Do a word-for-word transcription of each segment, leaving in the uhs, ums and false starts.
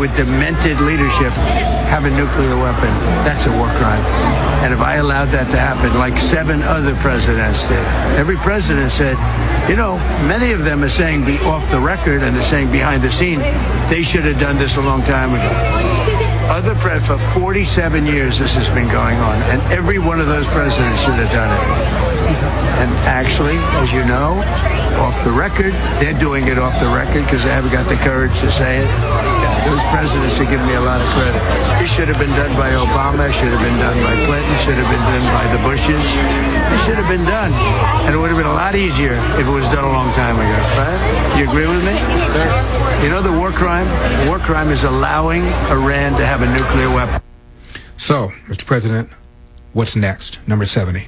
with demented leadership have a nuclear weapon. That's a war crime. And if I allowed that to happen, like seven other presidents did, every president said, you know, many of them are saying be off the record and they're saying behind the scene, they should have done this a long time ago. Other pre- for forty-seven years this has been going on, and every one of those presidents should have done it. And actually, as you know, off the record, they're doing it off the record because they haven't got the courage to say it. Those presidents are giving me a lot of credit. It should have been done by Obama, should have been done by Clinton, should have been done by the Bushes. It should have been done. And it would have been a lot easier if it was done a long time ago, right? You agree with me? Sir. You know the war crime? The war crime is allowing Iran to have a nuclear weapon. So, Mister President, what's next? Number seventy.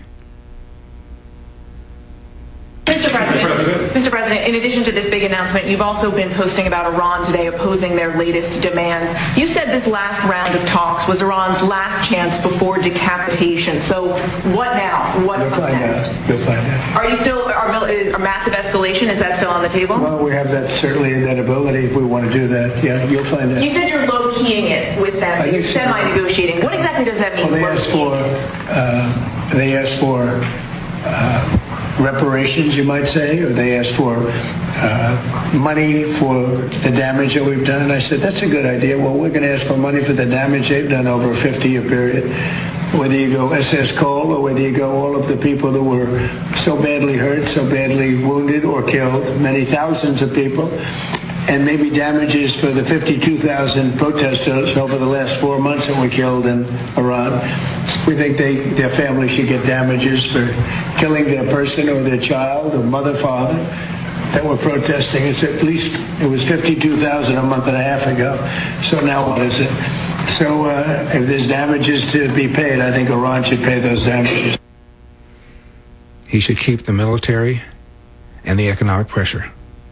Mister President, Mister President, in addition to this big announcement, you've also been posting about Iran today opposing their latest demands. You said this last round of talks was Iran's last chance before decapitation. So what now? What You'll find next? out. You'll find out. Are you still, are, are massive escalation, is that still on the table? Well, we have that, certainly that ability if we want to do that. Yeah, you'll find out. You said you're low-keying it with them, I you're think so. semi-negotiating. What exactly does that mean? Well, they asked for, uh, they asked for, uh, reparations, you might say, or they asked for uh, money for the damage that we've done. And I said, that's a good idea. Well, we're going to ask for money for the damage they've done over a fifty-year period. Whether you go S S Cole or whether you go all of the people that were so badly hurt, so badly wounded or killed, many thousands of people, and maybe damages for the fifty-two thousand protesters over the last four months that were killed in Iran. We think they, their family should get damages for killing their person or their child or mother, father that were protesting. It's at least, it was fifty-two thousand a month and a half ago. So now what is it? So uh, if there's damages to be paid, I think Iran should pay those damages. He should keep the military and the economic pressure.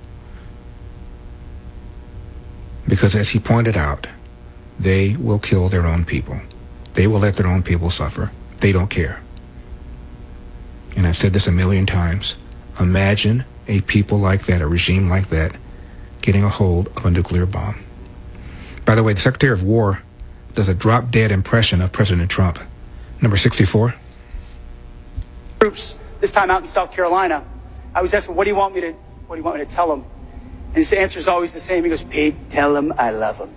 Because as he pointed out, they will kill their own people. They will let their own people suffer. They don't care. And I've said this a million times. Imagine a people like that, a regime like that, getting a hold of a nuclear bomb. By the way, the Secretary of War does a drop-dead impression of President Trump. Number sixty-four. Troops, this time out in South Carolina, I was asking, what do you want me to, what do you want me to tell them? And his answer is always the same. He goes, Pete, tell them I love them.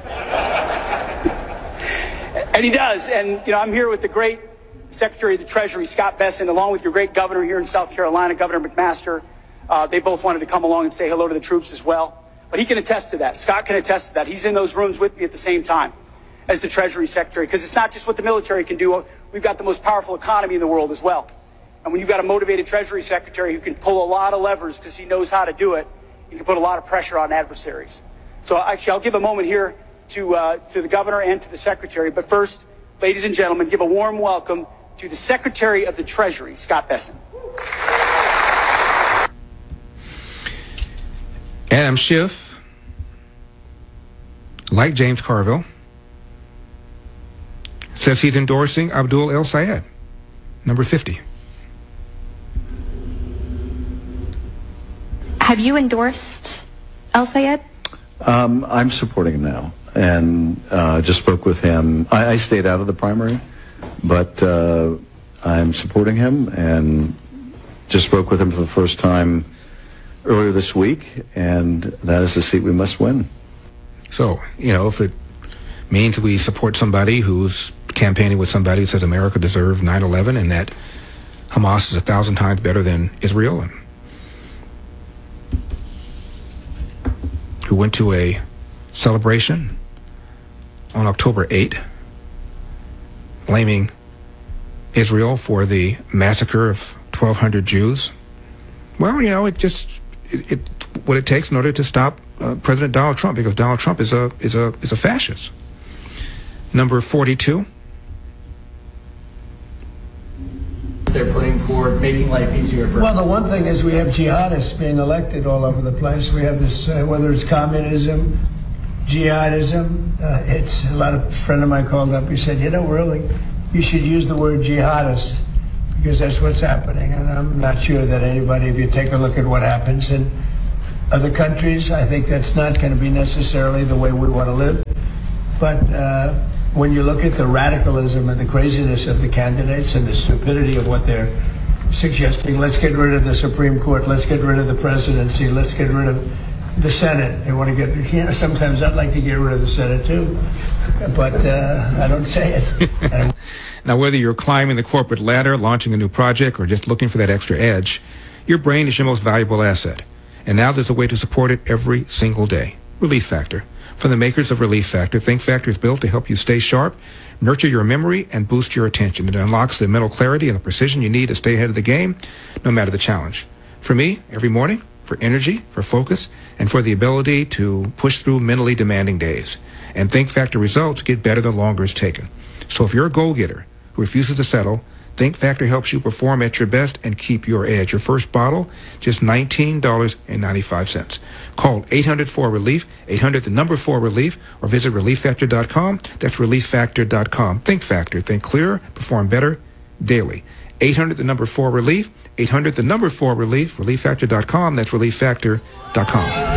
And he does. And, you know, I'm here with the great Secretary of the Treasury, Scott Bessent, along with your great governor here in South Carolina, Governor McMaster. Uh, they both wanted to come along and say hello to the troops as well. But he can attest to that. Scott can attest to that. He's in those rooms with me at the same time as the Treasury Secretary, because it's not just what the military can do. We've got the most powerful economy in the world as well. And when you've got a motivated Treasury Secretary who can pull a lot of levers because he knows how to do it, he can put a lot of pressure on adversaries. So actually, I'll give a moment here to uh, to the governor and to the secretary. But first, ladies and gentlemen, give a warm welcome to the Secretary of the Treasury, Scott Bessent. Adam Schiff, like James Carville, says he's endorsing Abdul El-Sayed, number fifty. Have you endorsed El-Sayed? Um, I'm supporting him now, and uh, just spoke with him. I, I stayed out of the primary, but uh, I'm supporting him, and just spoke with him for the first time earlier this week, and that is the seat we must win. So, you know, if it means we support somebody who's campaigning with somebody who says America deserved nine eleven and that Hamas is a thousand times better than Israel, and who went to a celebration on October eighth, blaming Israel for the massacre of twelve hundred Jews. Well, you know, it just it, it what it takes in order to stop uh, President Donald Trump, because Donald Trump is a is a is a fascist. Number forty-two. They're putting forward, making life easier for. Well, the one thing is we have jihadists being elected all over the place. We have this, uh, whether it's communism, jihadism. Uh, it's a lot of a friend of mine called up. He said, you know, really, you should use the word jihadist because that's what's happening. And I'm not sure that anybody, if you take a look at what happens in other countries, I think that's not going to be necessarily the way we want to live. But uh, when you look at the radicalism and the craziness of the candidates and the stupidity of what they're suggesting, let's get rid of the Supreme Court, let's get rid of the presidency, let's get rid of the Senate. They want to get, you know, sometimes I'd like to get rid of the Senate too, but uh, I don't say it. And now, whether you're climbing the corporate ladder, launching a new project, or just looking for that extra edge, your brain is your most valuable asset. And now there's a way to support it every single day. Relief Factor. From the makers of Relief Factor, Think Factor is built to help you stay sharp, nurture your memory, and boost your attention. It unlocks the mental clarity and the precision you need to stay ahead of the game, no matter the challenge. For me, every morning, for energy, for focus, and for the ability to push through mentally demanding days. And Think Factor results get better the longer it's taken. So if you're a goal-getter who refuses to settle, Think Factor helps you perform at your best and keep your edge. Your first bottle, just nineteen dollars and ninety-five cents. Call eight hundred four relief, eight hundred the number four relief, or visit relief factor dot com. That's relief factor dot com. Think Factor. Think clearer, perform better daily. eight hundred the number four relief, eight hundred the number four relief, relief factor dot com. That's relief factor dot com.